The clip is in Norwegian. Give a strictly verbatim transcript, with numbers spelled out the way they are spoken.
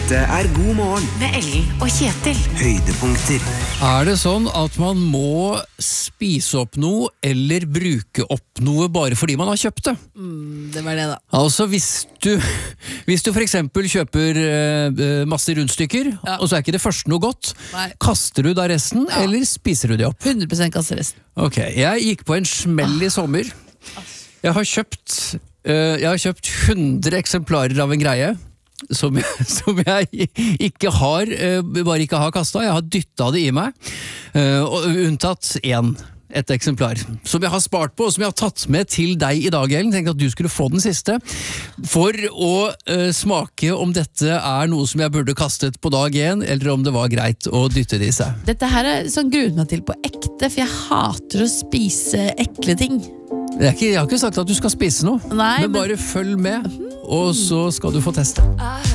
Dette er God morgen med Ellen og Kjetil. Høydepunkter. Er det sånn at man må spise opp noe eller bruke opp noe bare fordi man har kjøpt det? Mm, det var det da. Altså hvis du, hvis du for eksempel kjøper eh, masse rundstykker, Ja. og så er ikke det første noe godt, Nei. kaster du da resten, Ja. eller spiser du det opp? hundre prosent kasseresten. Ok, jeg gikk på en smell i sommer. Jeg har kjøpt, eh, jeg har kjøpt hundre eksemplarer av en greie, som jeg, som jeg ikke har, eh, bare ikke har kastet. Jeg har dyttet det i meg, eh, og unntatt én. Et eksemplar, som jeg har spart på, og som jeg har tatt med til deg i dag, Ellen. Tenkte at du skulle få den siste, for å uh, smake om dette er noe som jeg burde kastet på dag én, eller om det var greit å dytte det i seg. Dette her er sånn gruet meg til på ekte, for jeg hater å spise ekle ting. Det er ikke, jeg har ikke sagt at du skal spise noe, Nei, men men- bare følg med, og så skal du få teste.